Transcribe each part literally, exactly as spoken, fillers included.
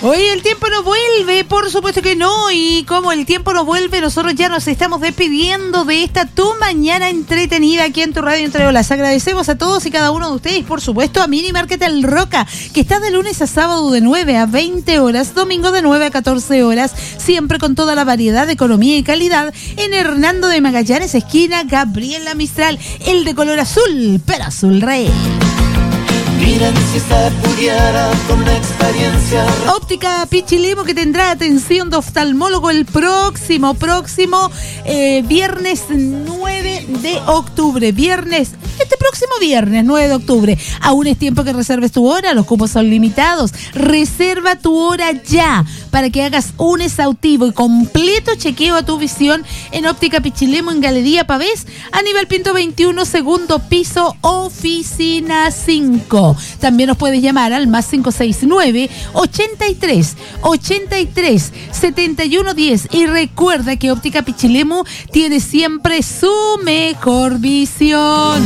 Hoy el tiempo no vuelve, por supuesto que no, y como el tiempo no vuelve, nosotros ya nos estamos despidiendo de esta Tu Mañana Entretenida aquí en tu radio Entre Olas. Agradecemos a todos y cada uno de ustedes, por supuesto a Mini Market El Roca, que está de lunes a sábado de nueve a veinte horas, domingo de nueve a catorce horas, siempre con toda la variedad de economía y calidad, en Hernando de Magallanes, esquina Gabriela Mistral, el de color azul, pero azul rey. Miren si se pudiera con la experiencia. Óptica Pichilemu, que tendrá atención de oftalmólogo el próximo, próximo eh, viernes nueve de octubre. Viernes, este próximo viernes nueve de octubre. Aún es tiempo que reserves tu hora, los cupos son limitados. Reserva tu hora ya para que hagas un exhaustivo y completo chequeo a tu visión en Óptica Pichilemu en Galería Pavés, a nivel Pinto veintiuno, segundo piso, oficina cinco. También nos puedes llamar al más cinco seis nueve, ochenta y tres, ochenta y tres, setenta y uno diez. Y recuerda que Óptica Pichilemu tiene siempre su mejor visión.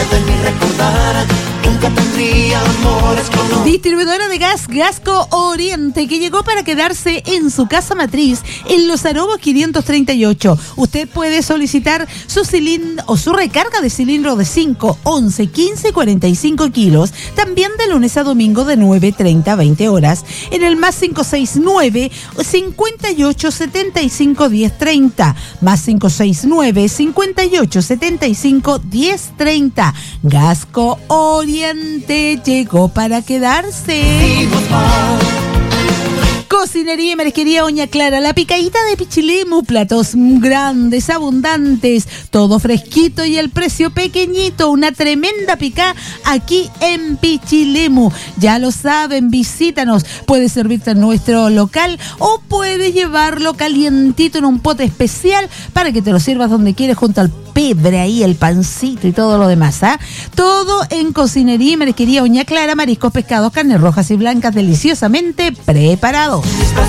Distribuidora de gas Gasco Oriente, que llegó para quedarse en su casa matriz en Los Arobos quinientos treinta y ocho. Usted puede solicitar su cilindro o su recarga de cilindro de cinco, once, quince y cuarenta y cinco kilos, también de lunes a domingo de nueve treinta a veinte horas, en el más cinco seis nueve, cincuenta y ocho, setenta y cinco, diez treinta, más cinco seis nueve, cincuenta y ocho, setenta y cinco, diez treinta. Gasco Oriente llegó para quedarse. Cocinería y Marisquería Oña Clara, la picadita de Pichilemu, platos grandes, abundantes, todo fresquito y el precio pequeñito, una tremenda picá aquí en Pichilemu. Ya lo saben, visítanos, puedes servirte en nuestro local o puedes llevarlo calientito en un pote especial para que te lo sirvas donde quieres, junto al pebre ahí, el pancito y todo lo demás, ¿ah? ¿eh? Todo en Cocinería y Marisquería Oña Clara, mariscos, pescados, carnes rojas y blancas deliciosamente preparados.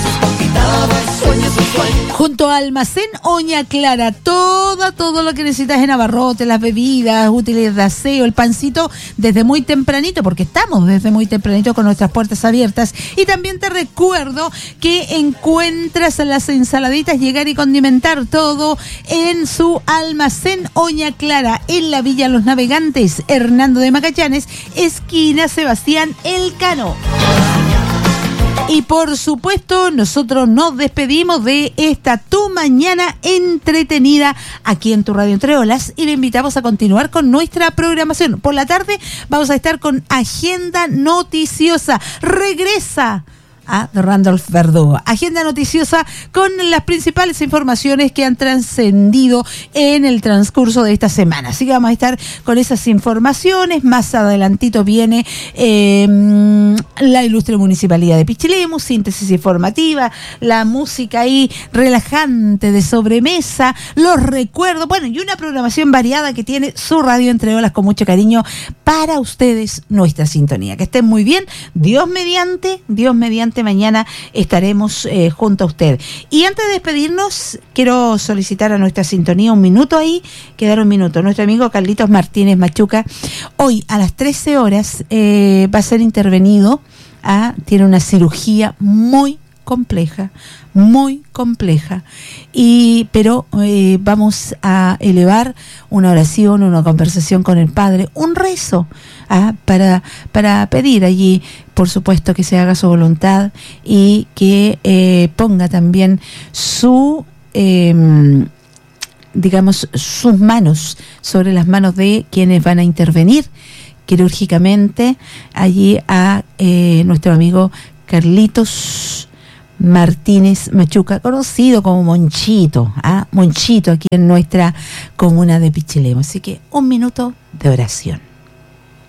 Junto a Almacén Oña Clara, todo, todo lo que necesitas en abarrotes, las bebidas, útiles de aseo, el pancito, desde muy tempranito, porque estamos desde muy tempranito con nuestras puertas abiertas. Y también te recuerdo que encuentras las ensaladitas, llegar y condimentar todo en su Almacén Oña Clara, en la Villa Los Navegantes, Hernando de Magallanes, esquina Sebastián Elcano. Y por supuesto, nosotros nos despedimos de esta Tu Mañana Entretenida aquí en tu radio Entre Olas y le invitamos a continuar con nuestra programación. Por la tarde vamos a estar con Agenda Noticiosa. Regresa a de Randolph Verdugo. Agenda noticiosa con las principales informaciones que han trascendido en el transcurso de esta semana. Así que vamos a estar con esas informaciones. Más adelantito viene eh, la ilustre Municipalidad de Pichilemu, síntesis informativa, la música ahí relajante de sobremesa, los recuerdos, bueno, y una programación variada que tiene su radio Entre Olas con mucho cariño para ustedes, nuestra sintonía. Que estén muy bien. Dios mediante, Dios mediante, mañana estaremos eh, junto a usted. Y antes de despedirnos, quiero solicitar a nuestra sintonía un minuto ahí, quedar un minuto. Nuestro amigo Carlitos Martínez Machuca, hoy a las trece horas eh, va a ser intervenido. Ah, tiene una cirugía muy compleja, muy compleja, y pero eh, vamos a elevar una oración, una conversación con el Padre, un rezo ah, para, para pedir allí, por supuesto, que se haga su voluntad y que eh, ponga también su eh, digamos sus manos sobre las manos de quienes van a intervenir quirúrgicamente allí a eh, nuestro amigo Carlitos Martínez Machuca, conocido como Monchito, ¿ah? Monchito aquí en nuestra comuna de Pichilemu. Así que un minuto de oración.